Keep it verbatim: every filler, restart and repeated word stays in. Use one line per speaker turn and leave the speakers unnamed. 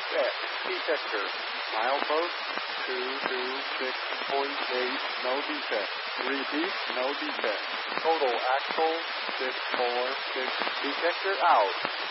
F X detector. Milepost two two six point eight, no defect. Repeat, no defect. Total axle six four six, detector out.